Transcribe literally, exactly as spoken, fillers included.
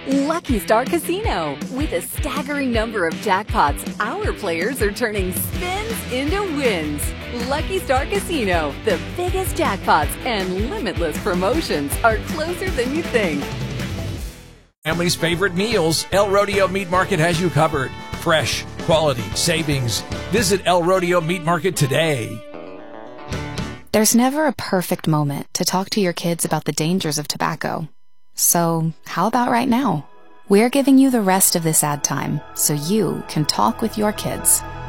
Lucky Star Casino. With a staggering number of jackpots, our players are turning spins into wins. Lucky Star Casino, the biggest jackpots and limitless promotions are closer than you think. Family's favorite meals, El Rodeo Meat Market has you covered. Fresh, quality, savings. Visit El Rodeo Meat Market today. There's never a perfect moment to talk to your kids about the dangers of tobacco. So, how about right now? We're giving you the rest of this ad time so you can talk with your kids.